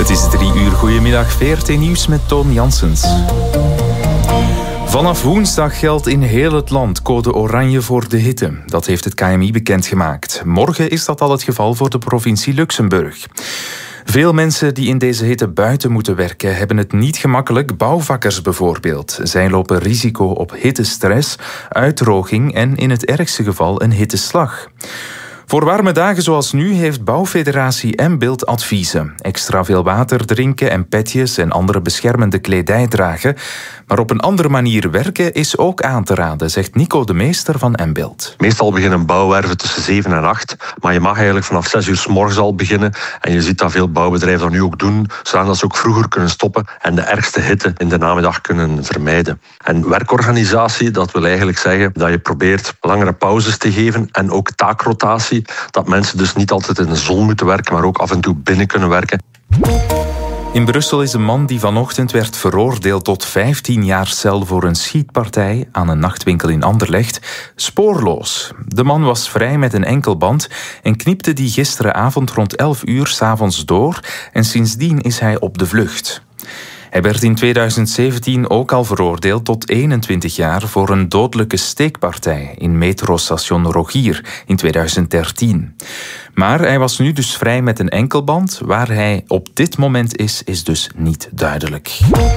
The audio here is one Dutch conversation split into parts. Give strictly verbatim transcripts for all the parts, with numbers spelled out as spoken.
Het is drie uur. Goedemiddag, V R T Nieuws met Toon Janssens. Vanaf woensdag geldt in heel het land code oranje voor de hitte. Dat heeft het K M I bekendgemaakt. Morgen is dat al het geval voor de provincie Luxemburg. Veel mensen die in deze hitte buiten moeten werken hebben het niet gemakkelijk. Bouwvakkers bijvoorbeeld. Zij lopen risico op hittestress, uitdroging en in het ergste geval een hitteslag. Voor warme dagen zoals nu heeft Bouwfederatie Mbilt adviezen. Extra veel water drinken en petjes en andere beschermende kledij dragen. Maar op een andere manier werken is ook aan te raden, zegt Nico de Meester van Mbilt. Meestal beginnen bouwwerven tussen zeven en acht. Maar je mag eigenlijk vanaf zes uur 's morgens al beginnen. En je ziet dat veel bouwbedrijven dat nu ook doen, zodat ze ook vroeger kunnen stoppen en de ergste hitte in de namiddag kunnen vermijden. En werkorganisatie, dat wil eigenlijk zeggen dat je probeert langere pauzes te geven en ook taakrotatie. Dat mensen dus niet altijd in de zon moeten werken, maar ook af en toe binnen kunnen werken. In Brussel is een man die vanochtend werd veroordeeld tot vijftien jaar cel voor een schietpartij aan een nachtwinkel in Anderlecht spoorloos. De man was vrij met een enkelband en knipte die gisteravond rond elf uur 's avonds door en sindsdien is hij op de vlucht. Hij werd in tweeduizend zeventien ook al veroordeeld tot eenentwintig jaar voor een dodelijke steekpartij in metrostation Rogier in tweeduizend dertien. Maar hij was nu dus vrij met een enkelband. Waar hij op dit moment is, is dus niet duidelijk.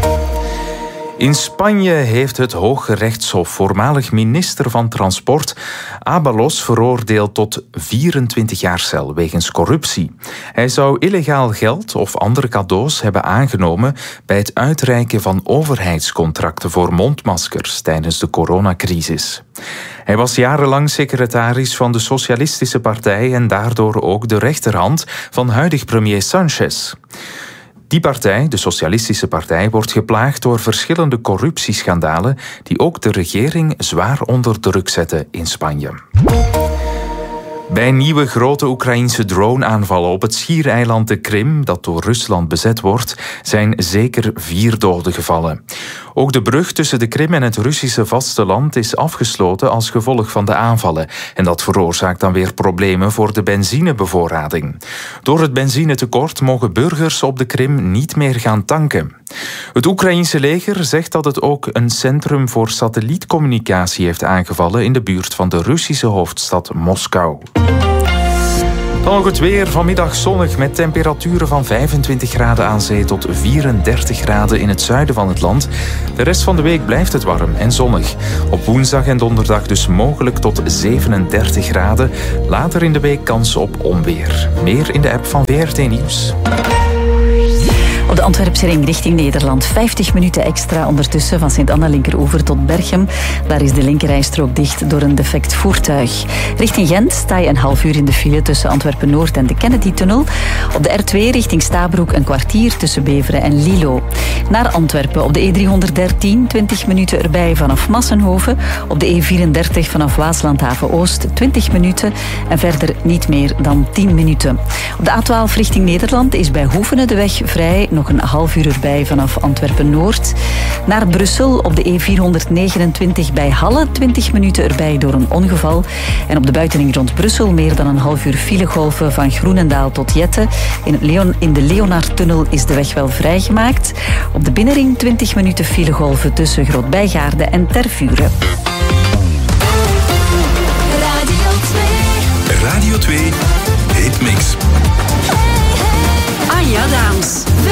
In Spanje heeft het Hooggerechtshof voormalig minister van Transport Ábalos veroordeeld tot vierentwintig jaar cel wegens corruptie. Hij zou illegaal geld of andere cadeaus hebben aangenomen bij het uitreiken van overheidscontracten voor mondmaskers tijdens de coronacrisis. Hij was jarenlang secretaris van de Socialistische Partij en daardoor ook de rechterhand van huidig premier Sánchez. Die partij, de Socialistische Partij, wordt geplaagd door verschillende corruptieschandalen die ook de regering zwaar onder druk zetten in Spanje. Bij nieuwe grote Oekraïnse drone-aanvallen op het schiereiland de Krim, dat door Rusland bezet wordt, zijn zeker vier doden gevallen. Ook de brug tussen de Krim en het Russische vasteland is afgesloten als gevolg van de aanvallen. En dat veroorzaakt dan weer problemen voor de benzinebevoorrading. Door het benzinetekort mogen burgers op de Krim niet meer gaan tanken. Het Oekraïense leger zegt dat het ook een centrum voor satellietcommunicatie heeft aangevallen in de buurt van de Russische hoofdstad Moskou. Dan nog het weer. Vanmiddag zonnig met temperaturen van vijfentwintig graden aan zee tot vierendertig graden in het zuiden van het land. De rest van de week blijft het warm en zonnig. Op woensdag en donderdag dus mogelijk tot zevenendertig graden. Later in de week kans op onweer. Meer in de app van V R T Nieuws. Op de Antwerpse ring richting Nederland. vijftig minuten extra ondertussen van Sint-Anna-Linkeroever tot Berchem. Daar is de linkerrijstrook dicht door een defect voertuig. Richting Gent sta je een half uur in de file tussen Antwerpen-Noord en de Kennedy-tunnel. Op de R twee richting Stabroek een kwartier tussen Beveren en Lilo. Naar Antwerpen op de E driehonderddertien, twintig minuten erbij vanaf Massenhoven. Op de E vierendertig vanaf Waaslandhaven-Oost, twintig minuten. En verder niet meer dan tien minuten. Op de A twaalf richting Nederland is bij Hoevenen de weg vrij. Nog een half uur erbij vanaf Antwerpen-Noord. Naar Brussel op de E vierhonderdnegenentwintig bij Halle. twintig minuten erbij door een ongeval. En op de buitenring rond Brussel meer dan een half uur filegolven van Groenendaal tot Jette. In, het Leon, in de Leonardtunnel is de weg wel vrijgemaakt. Op de binnenring twintig minuten filegolven tussen Groot-Bijgaarde en Tervuren. Radio twee. Radio twee. Hitmix.